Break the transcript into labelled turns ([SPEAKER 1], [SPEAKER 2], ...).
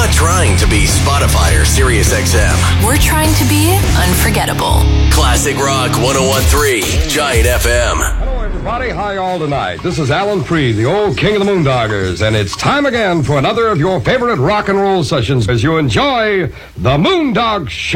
[SPEAKER 1] not trying to be Spotify or Sirius XM.
[SPEAKER 2] We're trying to be unforgettable.
[SPEAKER 1] Classic Rock 101.3 Giant FM.
[SPEAKER 3] Hello, everybody. How y'all tonight? This is Alan Freed, the old king of the Moondoggers, and it's time again for another of your favorite rock and roll sessions as you enjoy the Moondog Show.